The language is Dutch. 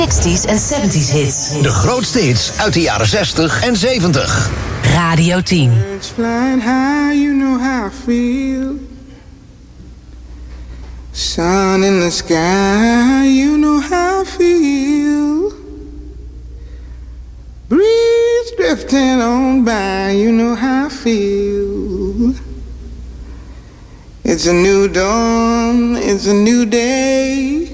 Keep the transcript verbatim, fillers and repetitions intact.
zestig's en zeventig's hits. De grootste hits uit de jaren zestig en zeventig. Radio tien. Birds flying high, you know how I feel. Sun in the sky, you know how I feel. Breeze drifting on by, you know how I feel. It's a new dawn, it's a new day.